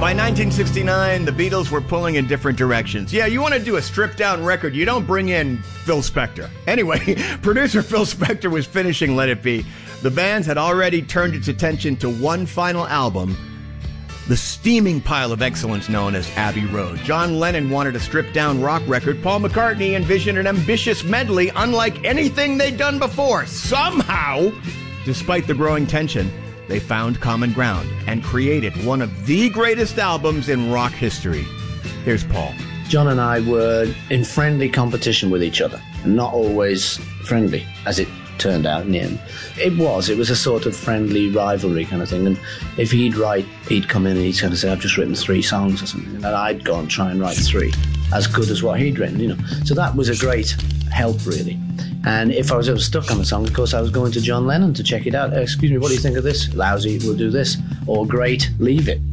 By 1969, the Beatles were pulling in different directions. Yeah, you want to do a stripped-down record, you don't bring in Phil Spector. Anyway, producer Phil Spector was finishing Let It Be. The band had already turned its attention to one final album, the steaming pile of excellence known as Abbey Road. John Lennon wanted a stripped-down rock record. Paul McCartney envisioned an ambitious medley unlike anything they'd done before. Somehow, despite the growing tension, they found common ground and created one of the greatest albums in rock history. Here's Paul. John and I were in friendly competition with each other, and not always friendly, as it turned out in the end. It was a sort of friendly rivalry kind of thing, and if he'd come in and he'd kind of say, I've just written 3 songs or something, and then I'd go and try and write 3 as good as what he'd written, So that was a great help, really. And if I was ever stuck on a song, of course, I was going to John Lennon to check it out. Excuse me, what do you think of this? Lousy, we'll do this. Or great, leave it.